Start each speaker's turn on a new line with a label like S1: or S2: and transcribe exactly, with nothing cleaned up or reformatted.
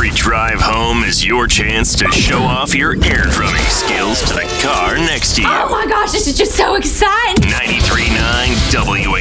S1: Every drive home is your chance to show off your air drumming skills to the car next to you.
S2: Oh my gosh, this is just so exciting.
S1: ninety-three point nine W